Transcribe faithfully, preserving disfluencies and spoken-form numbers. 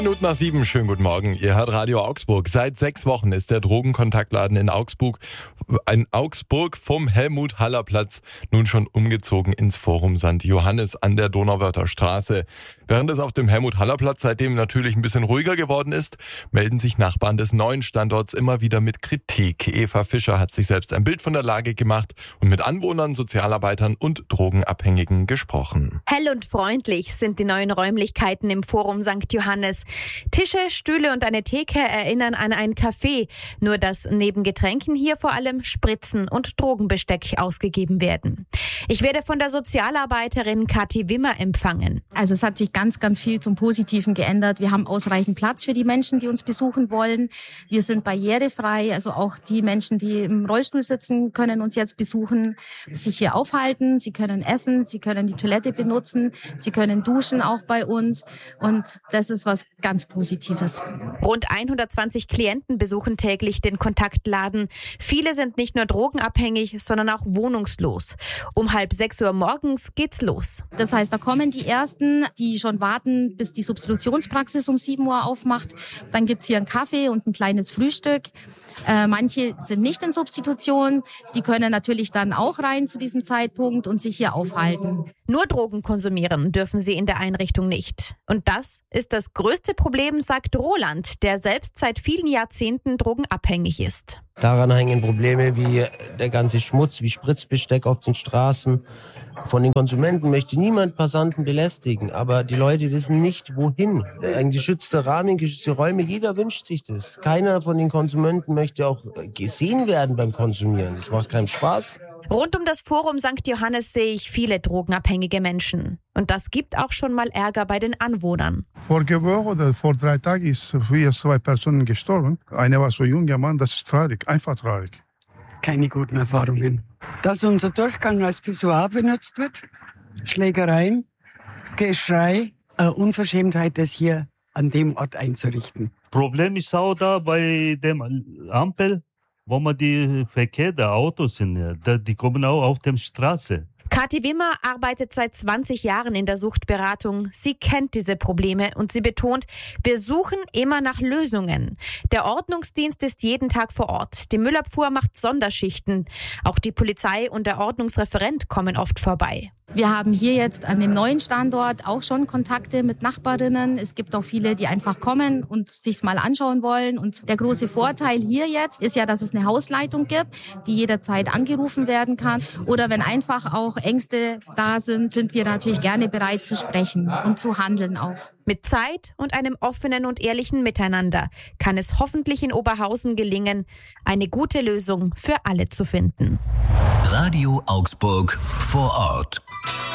Minuten nach sieben, schönen guten Morgen. Ihr hört Radio Augsburg. Seit sechs Wochen ist der Drogenkontaktladen in Augsburg, in Augsburg vom Helmut-Haller-Platz nun schon umgezogen ins Forum Sankt Johannes an der Donauwörther Straße. Während es auf dem Helmut-Haller-Platz seitdem natürlich ein bisschen ruhiger geworden ist, melden sich Nachbarn des neuen Standorts immer wieder mit Kritik. Eva Fischer hat sich selbst ein Bild von der Lage gemacht und mit Anwohnern, Sozialarbeitern und Drogenabhängigen gesprochen. Hell und freundlich sind die neuen Räumlichkeiten im Forum Sankt Johannes. Tische, Stühle und eine Theke erinnern an ein Café, nur dass neben Getränken hier vor allem Spritzen und Drogenbesteck ausgegeben werden. Ich werde von der Sozialarbeiterin Kathi Wimmer empfangen. Also es hat sich ganz, ganz viel zum Positiven geändert. Wir haben ausreichend Platz für die Menschen, die uns besuchen wollen. Wir sind barrierefrei, also auch die Menschen, die im Rollstuhl sitzen, können uns jetzt besuchen, sich hier aufhalten. Sie können essen, sie können die Toilette benutzen, sie können duschen auch bei uns und das ist was ganz Positives. Rund hundertzwanzig Klienten besuchen täglich den Kontaktladen. Viele sind nicht nur drogenabhängig, sondern auch wohnungslos. Um halb sechs Uhr morgens geht's los. Das heißt, da kommen die Ersten, die schon warten, bis die Substitutionspraxis um sieben Uhr aufmacht. Dann gibt's hier einen Kaffee und ein kleines Frühstück. Äh, manche sind nicht in Substitution. Die können natürlich dann auch rein zu diesem Zeitpunkt und sich hier aufhalten. Nur Drogen konsumieren dürfen sie in der Einrichtung nicht. Und das ist das größte Problem, sagt Roland, der selbst seit vielen Jahrzehnten drogenabhängig ist. Daran hängen Probleme wie der ganze Schmutz, wie Spritzbesteck auf den Straßen. Von den Konsumenten möchte niemand Passanten belästigen, aber die Leute wissen nicht, wohin. Ein geschützter Rahmen, geschützte Räume, jeder wünscht sich das. Keiner von den Konsumenten möchte auch gesehen werden beim Konsumieren. Das macht keinen Spaß. Rund um das Forum Sankt Johannes sehe ich viele drogenabhängige Menschen. Und das gibt auch schon mal Ärger bei den Anwohnern. Vorige Woche oder vor drei Tagen ist hier zwei Personen gestorben. Einer war so ein junger Mann, das ist traurig, einfach traurig. Keine guten Erfahrungen. Dass unser Durchgang als Pissoir benutzt wird, Schlägereien, Geschrei, äh, Unverschämtheit, das hier an dem Ort einzurichten. Problem ist auch da bei dem Ampel, wo man die Verkehr der Autos sind, die kommen auch auf der Straße. Kathi Wimmer arbeitet seit zwanzig Jahren in der Suchtberatung. Sie kennt diese Probleme und sie betont, wir suchen immer nach Lösungen. Der Ordnungsdienst ist jeden Tag vor Ort. Die Müllabfuhr macht Sonderschichten. Auch die Polizei und der Ordnungsreferent kommen oft vorbei. Wir haben hier jetzt an dem neuen Standort auch schon Kontakte mit Nachbarinnen. Es gibt auch viele, die einfach kommen und sich's mal anschauen wollen. Und der große Vorteil hier jetzt ist ja, dass es eine Hausleitung gibt, die jederzeit angerufen werden kann. Oder wenn einfach auch Ängste da sind, sind wir natürlich gerne bereit zu sprechen und zu handeln auch. Mit Zeit und einem offenen und ehrlichen Miteinander kann es hoffentlich in Oberhausen gelingen, eine gute Lösung für alle zu finden. Radio Augsburg vor Ort.